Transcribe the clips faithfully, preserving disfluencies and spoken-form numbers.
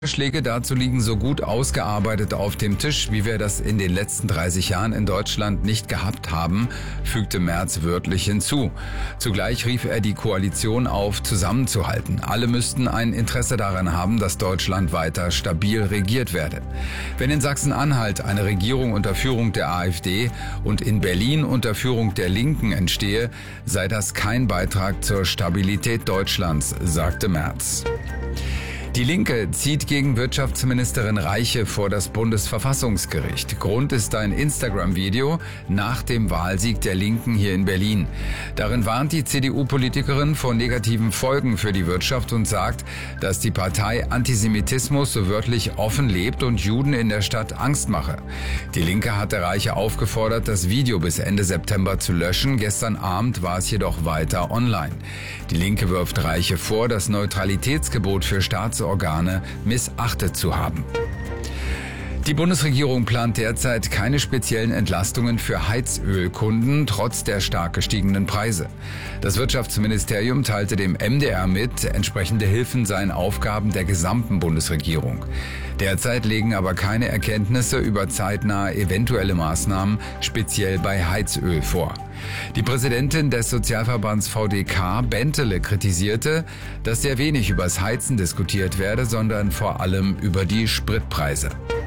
Vorschläge dazu liegen so gut ausgearbeitet auf dem Tisch, wie wir das in den letzten dreißig Jahren in Deutschland nicht gehabt haben, fügte Merz wörtlich hinzu. Zugleich rief er die Koalition auf, zusammenzuhalten. Alle müssten ein Interesse daran haben, dass Deutschland weiter stabil regiert werde. Wenn in Sachsen-Anhalt eine Regierung unter Führung der AfD und in Berlin unter Führung der Linken entstehe, sei das kein Beitrag zur Stabilität Deutschlands, sagte Merz. Die Linke zieht gegen Wirtschaftsministerin Reiche vor das Bundesverfassungsgericht. Grund ist ein Instagram-Video nach dem Wahlsieg der Linken hier in Berlin. Darin warnt die C D U-Politikerin vor negativen Folgen für die Wirtschaft und sagt, dass die Partei Antisemitismus so wörtlich offen lebt und Juden in der Stadt Angst mache. Die Linke hatte Reiche aufgefordert, das Video bis Ende September zu löschen. Gestern Abend war es jedoch weiter online. Die Linke wirft Reiche vor, das Neutralitätsgebot für Staats Organe missachtet zu haben. Die Bundesregierung plant derzeit keine speziellen Entlastungen für Heizölkunden, trotz der stark gestiegenen Preise. Das Wirtschaftsministerium teilte dem M D R mit, entsprechende Hilfen seien Aufgaben der gesamten Bundesregierung. Derzeit liegen aber keine Erkenntnisse über zeitnahe eventuelle Maßnahmen, speziell bei Heizöl, vor. Die Präsidentin des Sozialverbands V D K, Bentele, kritisierte, dass sehr wenig übers Heizen diskutiert werde, sondern vor allem über die Spritpreise.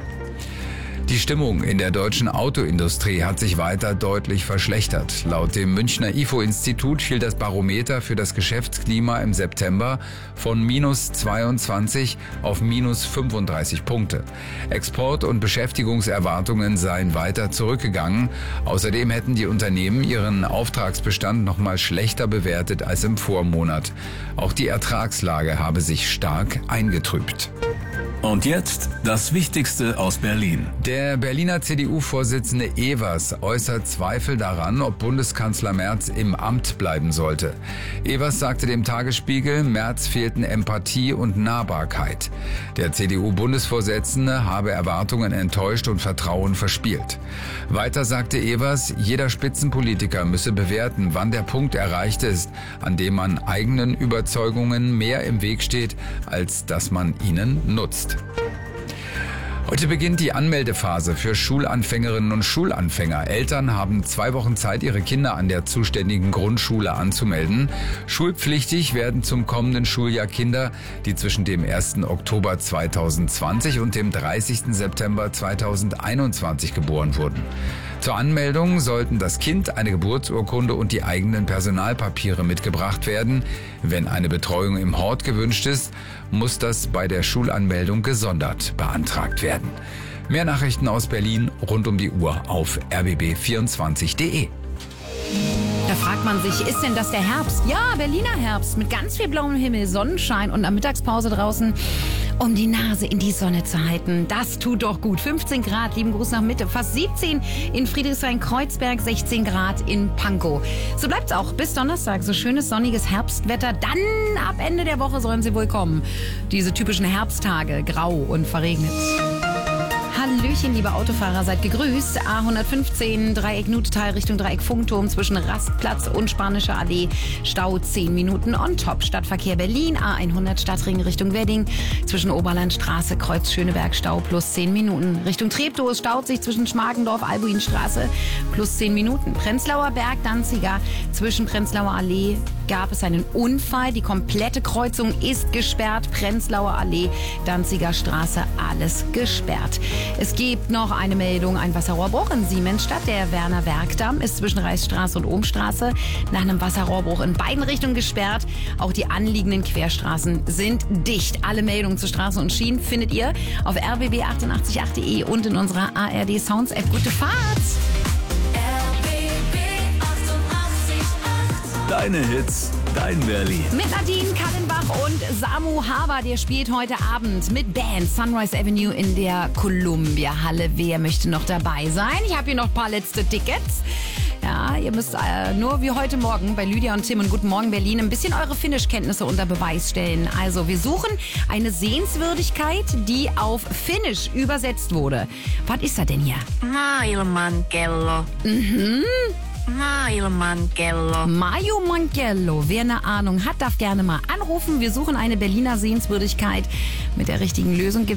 Die Stimmung in der deutschen Autoindustrie hat sich weiter deutlich verschlechtert. Laut dem Münchner I F O-Institut fiel das Barometer für das Geschäftsklima im September von minus zweiundzwanzig auf minus fünfunddreißig Punkte. Export- und Beschäftigungserwartungen seien weiter zurückgegangen. Außerdem hätten die Unternehmen ihren Auftragsbestand noch mal schlechter bewertet als im Vormonat. Auch die Ertragslage habe sich stark eingetrübt. Und jetzt das Wichtigste aus Berlin. Der Berliner C D U-Vorsitzende Evers äußert Zweifel daran, ob Bundeskanzler Merz im Amt bleiben sollte. Evers sagte dem Tagesspiegel, Merz fehlten Empathie und Nahbarkeit. Der C D U-Bundesvorsitzende habe Erwartungen enttäuscht und Vertrauen verspielt. Weiter sagte Evers, jeder Spitzenpolitiker müsse bewerten, wann der Punkt erreicht ist, an dem man eigenen Überzeugungen mehr im Weg steht, als dass man ihnen nutzt. Heute beginnt die Anmeldephase für Schulanfängerinnen und Schulanfänger. Eltern haben zwei Wochen Zeit, ihre Kinder an der zuständigen Grundschule anzumelden. Schulpflichtig werden zum kommenden Schuljahr Kinder, die zwischen dem ersten Oktober zweitausendzwanzig und dem dreißigsten September zweitausendeinundzwanzig geboren wurden. Zur Anmeldung sollten das Kind, eine Geburtsurkunde und die eigenen Personalpapiere mitgebracht werden. Wenn eine Betreuung im Hort gewünscht ist, muss das bei der Schulanmeldung gesondert beantragt werden. Mehr Nachrichten aus Berlin rund um die Uhr auf r b b vierundzwanzig punkt d e. Da fragt man sich, ist denn das der Herbst? Ja, Berliner Herbst mit ganz viel blauem Himmel, Sonnenschein und am Mittagspause draußen, um die Nase in die Sonne zu halten. Das tut doch gut. fünfzehn Grad, lieben Gruß nach Mitte, fast siebzehn in Friedrichshain-Kreuzberg, sechzehn Grad in Pankow. So bleibt's auch bis Donnerstag. So schönes sonniges Herbstwetter. Dann ab Ende der Woche sollen sie wohl kommen. Diese typischen Herbsttage, grau und verregnet. Hallöchen, liebe Autofahrer, seid gegrüßt. A hundertfünfzehn, Dreieck Nutetal Richtung Dreieck Funkturm zwischen Rastplatz und Spanische Allee. Stau zehn Minuten on top. Stadtverkehr Berlin, A hundert Stadtring Richtung Wedding. Zwischen Oberlandstraße, Kreuz Schöneberg, Stau plus zehn Minuten. Richtung Treptow staut sich zwischen Schmargendorf, Albuinstraße plus zehn Minuten. Prenzlauer Berg, Danziger, zwischen Prenzlauer Allee gab es einen Unfall. Die komplette Kreuzung ist gesperrt. Prenzlauer Allee, Danziger Straße, alles gesperrt. Es gibt noch eine Meldung, ein Wasserrohrbruch in Siemensstadt. Der Werner Werkdamm ist zwischen Reichsstraße und Ohmstraße nach einem Wasserrohrbruch in beiden Richtungen gesperrt. Auch die anliegenden Querstraßen sind dicht. Alle Meldungen zu Straßen und Schienen findet ihr auf r b b achtundachtzig punkt acht punkt d e und in unserer A R D Sounds App. Gute Fahrt! Deine Hits, dein Berlin. Mit Nadine Kallenbach und Samu Haber, der spielt heute Abend mit Band Sunrise Avenue in der Columbia-Halle. Wer möchte noch dabei sein? Ich habe hier noch ein paar letzte Tickets. Ja, ihr müsst äh, nur wie heute Morgen bei Lydia und Tim und Guten Morgen Berlin ein bisschen eure Finnischkenntnisse unter Beweis stellen. Also wir suchen eine Sehenswürdigkeit, die auf Finnisch übersetzt wurde. Was ist das denn hier? Maailmankello. Mhm. Maio-Mangello. Maio-Mangello. Wer eine Ahnung hat, darf gerne mal anrufen. Wir suchen eine Berliner Sehenswürdigkeit. Mit der richtigen Lösung gibt